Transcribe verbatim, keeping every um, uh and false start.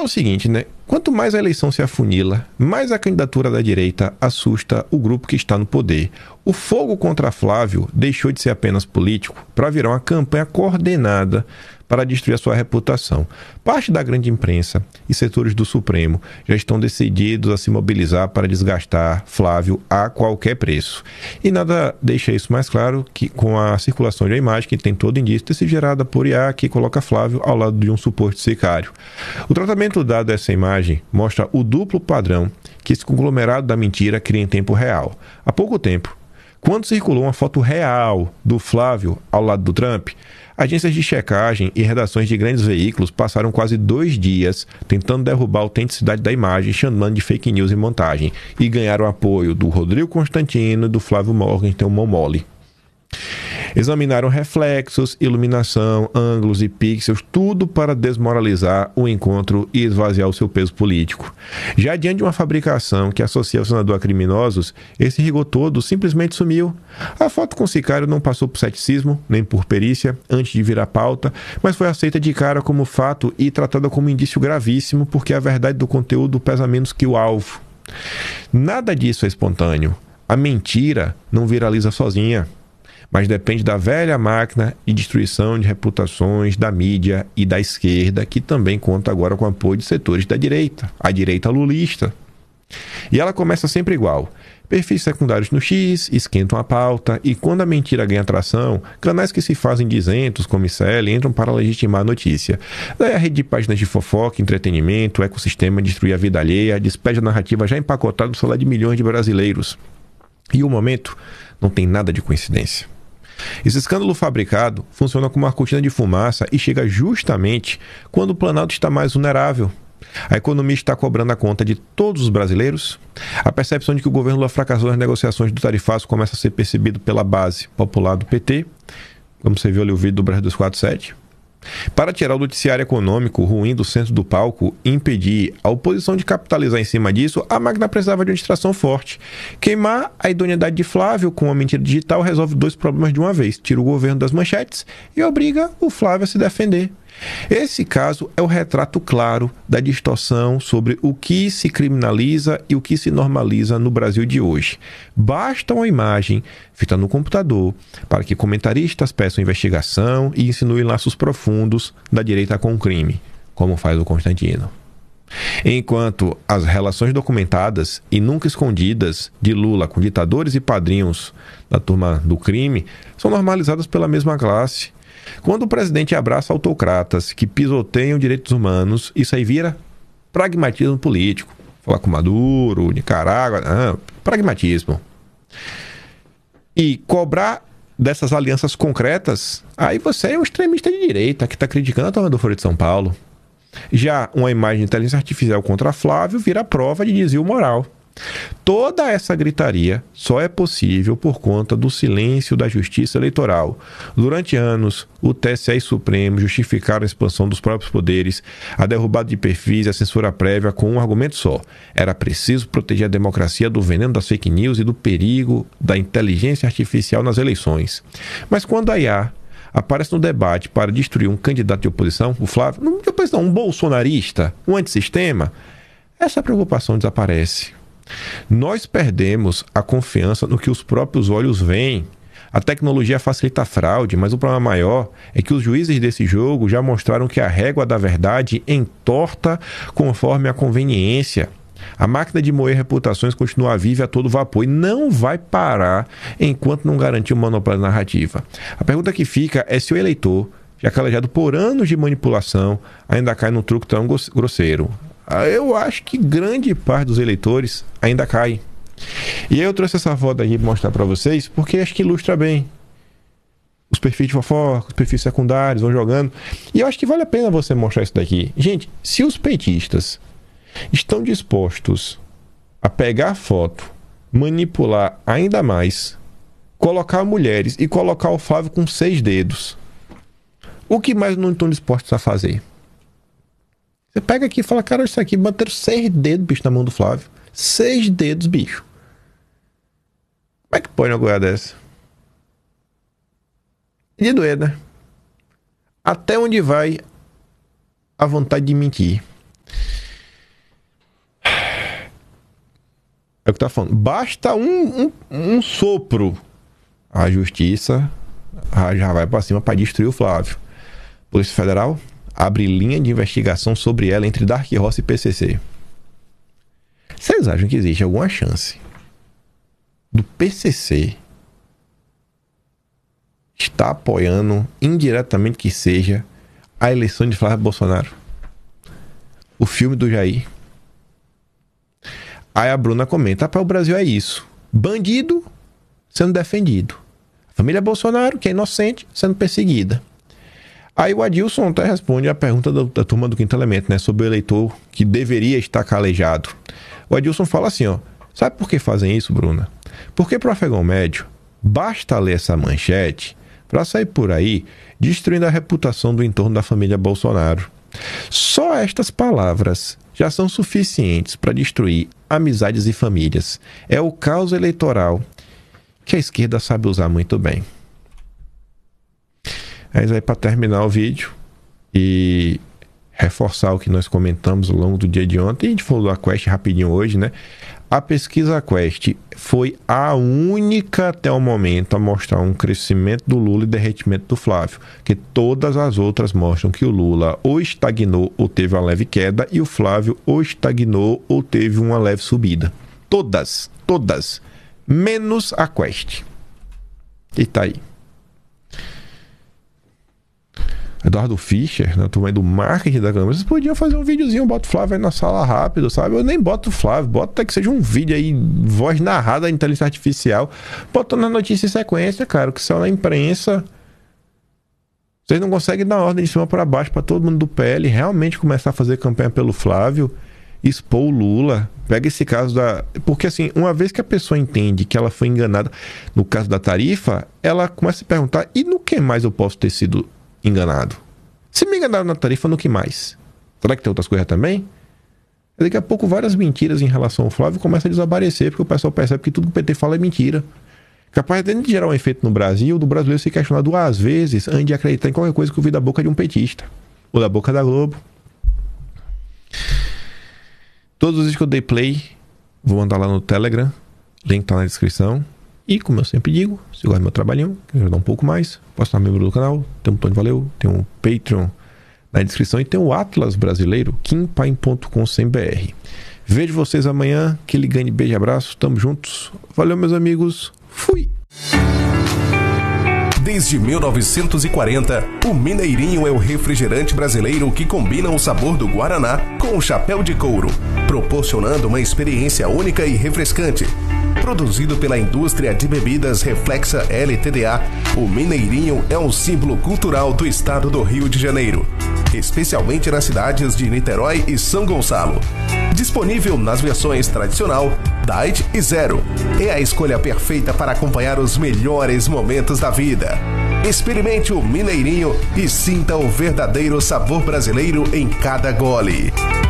falo o seguinte, né? Quanto mais a eleição se afunila, mais a candidatura da direita assusta o grupo que está no poder. O fogo contra Flávio deixou de ser apenas político para virar uma campanha coordenada para destruir a sua reputação. Parte da grande imprensa e setores do Supremo já estão decididos a se mobilizar para desgastar Flávio a qualquer preço. E nada deixa isso mais claro que com a circulação de uma imagem que tem todo indício de ser gerada por I A que coloca Flávio ao lado de um suposto sicário. O tratamento dado a essa imagem mostra o duplo padrão que esse conglomerado da mentira cria em tempo real. Há pouco tempo, quando circulou uma foto real do Flávio ao lado do Trump, agências de checagem e redações de grandes veículos passaram quase dois dias tentando derrubar a autenticidade da imagem, chamando de fake news e montagem, e ganharam apoio do Rodrigo Constantino e do Flávio Morgenstern Momoli. Examinaram reflexos, iluminação, ângulos e pixels, tudo para desmoralizar o encontro e esvaziar o seu peso político. Já diante de uma fabricação que associa o senador a criminosos, esse rigor todo simplesmente sumiu. A foto com o sicário não passou por ceticismo, nem por perícia, antes de virar pauta, mas foi aceita de cara como fato e tratada como indício gravíssimo, porque a verdade do conteúdo pesa menos que o alvo. Nada disso é espontâneo. A mentira não viraliza sozinha, mas depende da velha máquina de destruição de reputações da mídia e da esquerda, que também conta agora com o apoio de setores da direita, a direita lulista. E ela começa sempre igual. Perfis secundários no X esquentam a pauta, e quando a mentira ganha atração, canais que se fazem de isentos, como I C L, entram para legitimar a notícia. Daí a rede de páginas de fofoca, entretenimento, o ecossistema destruir a vida alheia, despede a narrativa já empacotada do celular de milhões de brasileiros. E o momento não tem nada de coincidência. Esse escândalo fabricado funciona como uma cortina de fumaça e chega justamente quando o Planalto está mais vulnerável. A economia está cobrando a conta de todos os brasileiros. A percepção de que o governo Lula fracassou nas negociações do tarifaço começa a ser percebido pela base popular do P T, como você viu ali o vídeo do Brasil duzentos e quarenta e sete. Para tirar o noticiário econômico ruim do centro do palco e impedir a oposição de capitalizar em cima disso, a máquina precisava de uma distração forte. Queimar a idoneidade de Flávio com a mentira digital resolve dois problemas de uma vez. Tira o governo das manchetes e obriga o Flávio a se defender. Esse caso é o retrato claro da distorção sobre o que se criminaliza e o que se normaliza no Brasil de hoje. Basta uma imagem feita no computador para que comentaristas peçam investigação e insinuem laços profundos da direita com o crime, como faz o Constantino. Enquanto as relações documentadas e nunca escondidas de Lula com ditadores e padrinhos da turma do crime são normalizadas pela mesma classe. Quando o presidente abraça autocratas que pisoteiam direitos humanos, isso aí vira pragmatismo político. Falar com Maduro, Nicarágua, não, pragmatismo. E cobrar dessas alianças concretas, aí você é um extremista de direita que está criticando a turma do Foro de São Paulo. Já uma imagem de inteligência artificial contra Flávio vira prova de desvio moral. Toda essa gritaria só é possível por conta do silêncio da justiça eleitoral. Durante anos, o T S E e Supremo justificaram a expansão dos próprios poderes, a derrubada de perfis e a censura prévia com um argumento só: era preciso proteger a democracia do veneno das fake news e do perigo da inteligência artificial nas eleições. Mas quando a I A aparece no debate para destruir um candidato de oposição, o Flávio, não de oposição, um bolsonarista, um antissistema, essa preocupação desaparece. Nós perdemos a confiança no que os próprios olhos veem. A tecnologia facilita a fraude, mas o problema maior é que os juízes desse jogo já mostraram que a régua da verdade entorta conforme a conveniência. A máquina de moer reputações continua viva a todo vapor e não vai parar enquanto não garantir o monopólio da narrativa. A pergunta que fica é se o eleitor, já calejado por anos de manipulação, ainda cai num truque tão grosseiro. Eu acho que grande parte dos eleitores ainda cai. E aí eu trouxe essa foto aqui para mostrar para vocês, porque acho que ilustra bem. Os perfis de fofoca, os perfis secundários vão jogando. E eu acho que vale a pena você mostrar isso daqui. Gente, se os petistas estão dispostos a pegar foto, manipular ainda mais, colocar mulheres e colocar o Flávio com seis dedos, o que mais não estão dispostos a fazer? Você pega aqui e fala, cara, isso aqui, bateram seis dedos, bicho, na mão do Flávio. Seis dedos, bicho. Como é que põe uma coisa dessa? De doer, né? Até onde vai a vontade de mentir? É o que tá falando. Basta um, um, um sopro. A justiça já vai para cima para destruir o Flávio. Polícia Federal abre linha de investigação sobre ela entre Dark Horse e P C C. Vocês acham que existe alguma chance do P C C estar apoiando, indiretamente que seja, a eleição de Flávio Bolsonaro? O filme do Jair. Aí a Bruna comenta: para o Brasil é isso. Bandido sendo defendido. A família Bolsonaro, que é inocente, sendo perseguida. Aí o Adilson até responde a pergunta da, da turma do Quinto Elemento, né? Sobre o eleitor que deveria estar calejado. O Adilson fala assim, ó. Sabe por que fazem isso, Bruna? Porque pro afegão médio, basta ler essa manchete para sair por aí destruindo a reputação do entorno da família Bolsonaro. Só estas palavras já são suficientes para destruir amizades e famílias. É o caos eleitoral que a esquerda sabe usar muito bem. Mas aí, para terminar o vídeo e reforçar o que nós comentamos ao longo do dia de ontem, a gente falou da Quest rapidinho hoje, né? A pesquisa Quest foi a única até o momento a mostrar um crescimento do Lula e derretimento do Flávio, que todas as outras mostram que o Lula ou estagnou ou teve uma leve queda e o Flávio ou estagnou ou teve uma leve subida. Todas, todas, menos a Quest. E tá aí. Eduardo Fischer, né, turma aí do marketing da Câmara, vocês podiam fazer um videozinho, bota o Flávio aí na sala rápido, sabe? Eu nem boto o Flávio, bota até que seja um vídeo aí, voz narrada da inteligência artificial, botando a notícia em sequência, cara, que saiu na imprensa. Vocês não conseguem dar ordem de cima para baixo para todo mundo do P L realmente começar a fazer campanha pelo Flávio, expor o Lula. Pega esse caso da... Porque assim, uma vez que a pessoa entende que ela foi enganada no caso da tarifa, ela começa a se perguntar, e no que mais eu posso ter sido enganado? Se me enganaram na tarifa, no que mais? Será que tem outras coisas também? Daqui a pouco várias mentiras em relação ao Flávio começam a desaparecer, porque o pessoal percebe que tudo que o P T fala é mentira. Capaz de gerar um efeito no Brasil, do brasileiro se questionar duas vezes antes de acreditar em qualquer coisa que ouvir da boca de um petista. Ou da boca da Globo. Todos os vídeos que eu dei play, vou mandar lá no Telegram. Link tá na descrição. E, como eu sempre digo, se gosta do meu trabalhinho, quer ajudar um pouco mais, posso estar membro do canal, tem um botão de valeu, tem um Patreon na descrição e tem o Atlas Brasileiro, kim paim ponto com ponto b r. Vejo vocês amanhã, aquele grande beijo e abraço, tamo juntos. Valeu, meus amigos, fui! Desde mil novecentos e quarenta, o Mineirinho é o refrigerante brasileiro que combina o sabor do Guaraná com o chapéu de couro, proporcionando uma experiência única e refrescante. Produzido pela indústria de bebidas Reflexa L T D A, o Mineirinho é um símbolo cultural do estado do Rio de Janeiro, especialmente nas cidades de Niterói e São Gonçalo. Disponível nas versões tradicional, Diet e Zero. É a escolha perfeita para acompanhar os melhores momentos da vida. Experimente o Mineirinho e sinta o verdadeiro sabor brasileiro em cada gole.